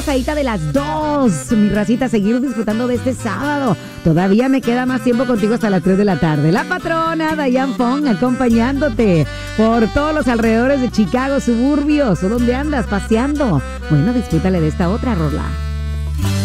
pasadita de las 2. Mi racita, seguir disfrutando de este sábado. Todavía me queda más tiempo contigo hasta las 3 de la tarde. La patrona Diane Fong acompañándote por todos los alrededores de Chicago, suburbios. ¿O dónde andas paseando? Bueno, disfrútale de esta otra rola.